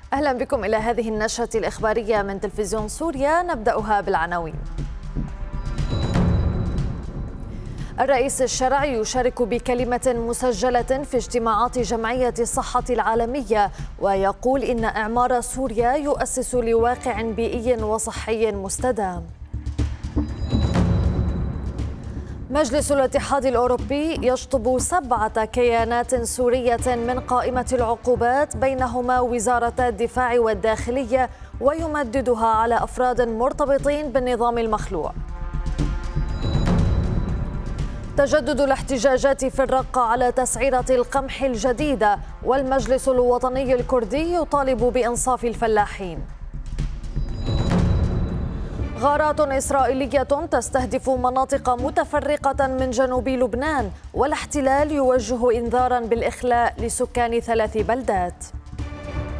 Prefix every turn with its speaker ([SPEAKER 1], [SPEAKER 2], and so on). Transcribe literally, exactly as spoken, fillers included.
[SPEAKER 1] أهلا بكم إلى هذه النشرة الإخبارية من تلفزيون سوريا، نبدأها بالعناوين. الرئيس الشرعي يشارك بكلمة مسجلة في اجتماعات جمعية الصحة العالمية، ويقول إن إعمار سوريا يؤسس لواقع بيئي وصحي مستدام. مجلس الاتحاد الأوروبي يشطب سبعة كيانات سورية من قائمة العقوبات، بينهما وزارة الدفاع والداخلية، ويمددها على أفراد مرتبطين بالنظام المخلوع. تجدد الاحتجاجات في الرقة على تسعيرة القمح الجديدة، والمجلس الوطني الكردي يطالب بإنصاف الفلاحين. غارات إسرائيلية تستهدف مناطق متفرقة من جنوب لبنان، والاحتلال يوجه إنذارا بالإخلاء لسكان ثلاث بلدات.